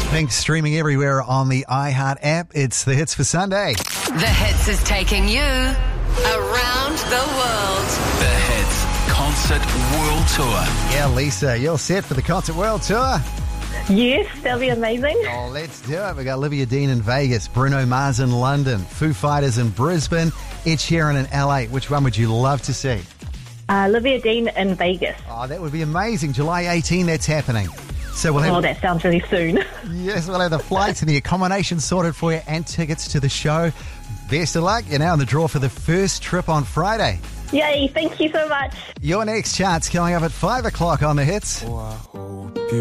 Pink streaming everywhere on the iHeart app. It's the Hits for Sunday. The Hits is taking you around the world. The Hits Concert World Tour. Yeah, Lisa, you're set for the Concert World Tour. Yes, that'll be amazing. Oh, let's do it. We got Olivia Dean in Vegas, Bruno Mars in London, Foo Fighters in Brisbane, Ed Sheeran in LA. Which one would you love to see? Olivia Dean in Vegas. Oh, that would be amazing. July 18, that's happening. So we'll have... Oh, that sounds really soon. Yes, we'll have the flights and the accommodation sorted for you and tickets to the show. Best of luck. You're now in the draw for the first trip on Friday. Yay, thank you so much. Your next chance coming up at 5 o'clock on the Hits.